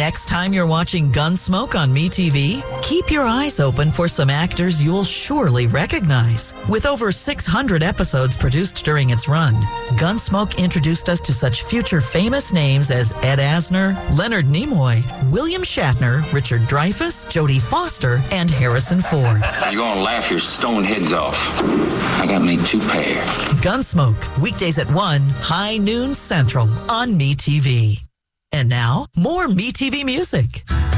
Next time you're watching Gunsmoke on MeTV, keep your eyes open for some actors you'll surely recognize. With over 600 episodes produced during its run, Gunsmoke introduced us to such future famous names as Ed Asner, Leonard Nimoy, William Shatner, Richard Dreyfuss, Jodie Foster, and Harrison Ford. You're gonna laugh your stone heads off. I got me 2 pair. Gunsmoke, weekdays at 1, high noon central on MeTV. And now, more MeTV music.